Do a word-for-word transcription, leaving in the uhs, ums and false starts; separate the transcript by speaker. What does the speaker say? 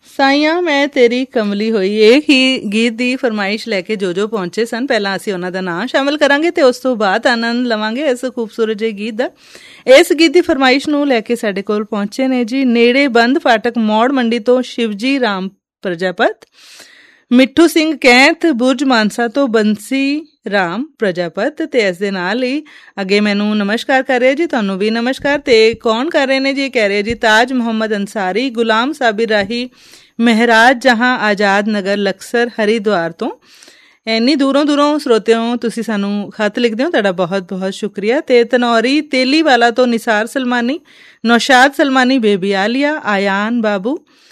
Speaker 1: ਸਾਈਆਂ ਮੈਂ ਤੇਰੀ ਕਮਲੀ ਹੋਈ, ਇਹ ਹੀ ਗੀਤ ਦੀ ਫਰਮਾਇਸ਼ ਲੈ ਕੇ ਜੋ ਜੋ ਪਹੁੰਚੇ ਸਨ। ਪਹਿਲਾਂ ਅਸੀਂ ਉਹਨਾਂ ਦਾ ਨਾਂ ਸ਼ਾਮਿਲ ਕਰਾਂਗੇ ਤੇ ਉਸ ਤੋਂ ਬਾਅਦ ਆਨੰਦ ਲਵਾਂਗੇ ਇਸ ਖੂਬਸੂਰਤ ਜਿਹੇ ਗੀਤ ਦਾ। ਇਸ ਗੀਤ ਦੀ ਫਰਮਾਇਸ਼ ਨੂੰ ਲੈ ਕੇ ਸਾਡੇ ਕੋਲ ਪਹੁੰਚੇ ਨੇ ਜੀ ਨੇੜੇ ਬੰਦ ਫਾਟਕ ਮੌੜ ਮੰਡੀ ਤੋਂ ਸ਼ਿਵਜੀ ਰਾਮ ਪ੍ਰਜਾਪਤ, ਮਿੱਠੂ ਸਿੰਘ ਕੈਂਥ ਬੁਰਜ ਮਾਨਸਾ ਤੋਂ ਬੰਸੀ ਰਾਮ ਪ੍ਰਜਾਪਤ, ਤੇ ਇਸ ਦੇ ਨਾਲ ਹੀ ਅੱਗੇ ਮੈਨੂੰ ਨਮਸਕਾਰ ਕਰ ਰਹੇ ਜੀ, ਤੁਹਾਨੂੰ ਵੀ ਨਮਸਕਾਰ। ਤੇ ਕੌਣ ਕਰ ਰਹੇ ਨੇ ਜੀ? ਕਹਿ ਰਹੇ ਜੀ ਤਾਜ ਮੁਹੰਮਦ ਅੰਸਾਰੀ, ਗੁਲਾਮ ਸਾਬਿਰ ਰਾਹੀ, ਮਹਿਰਾਜ ਜਹਾਂ ਆਜ਼ਾਦ ਨਗਰ ਲਕਸਰ ਹਰਿਦੁਆਰ ਤੋਂ। ਇੰਨੀ ਦੂਰੋਂ ਦੂਰੋਂ ਸਰੋਤਿਓ ਤੁਸੀਂ ਸਾਨੂੰ ਖੱਤ ਲਿਖਦੇ ਹੋ, ਤੁਹਾਡਾ ਬਹੁਤ ਬਹੁਤ ਸ਼ੁਕਰੀਆ। ਤੇ ਤਨੌਰੀ ਤੇਲੀਵਾਲਾ ਤੋਂ ਨਿਸਾਰ ਸਲਮਾਨੀ, ਨੌਸ਼ਾਦ ਸਲਮਾਨੀ, ਬੇਬੀ ਆਲੀਆ, ਆਯਾਨ ਬਾਬੂ,